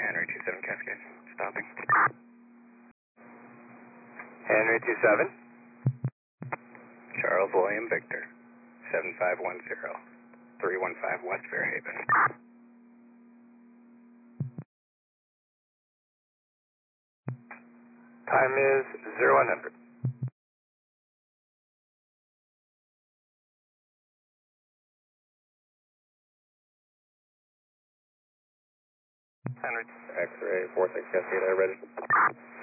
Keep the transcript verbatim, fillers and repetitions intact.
Henry two seven Cascade, stopping. Henry two seven. Charles William Victor, seven five one zero, three one five West Fairhaven. Time is zero one hundred. Henry. X-ray four six Cascade, are ready.